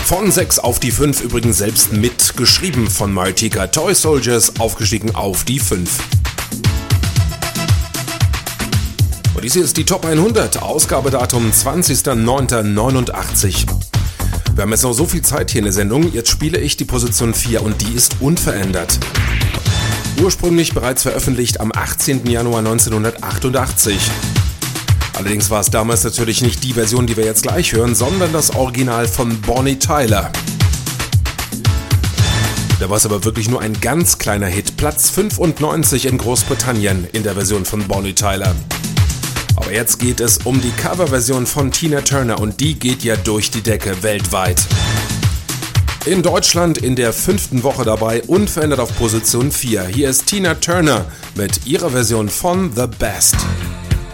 Von 6 auf die 5, übrigens selbst mitgeschrieben von Martika. Toy Soldiers aufgestiegen auf die 5. Und dies hier ist die Top 100, Ausgabedatum 20.09.89. Wir haben jetzt noch so viel Zeit hier in der Sendung, jetzt spiele ich die Position 4 und die ist unverändert. Ursprünglich bereits veröffentlicht am 18. Januar 1988. Allerdings war es damals natürlich nicht die Version, die wir jetzt gleich hören, sondern das Original von Bonnie Tyler. Da war es aber wirklich nur ein ganz kleiner Hit, Platz 95 in Großbritannien in der Version von Bonnie Tyler. Aber jetzt geht es um die Coverversion von Tina Turner und die geht ja durch die Decke weltweit. In Deutschland in der 5. Woche dabei, unverändert auf Position 4. Hier ist Tina Turner mit ihrer Version von The Best.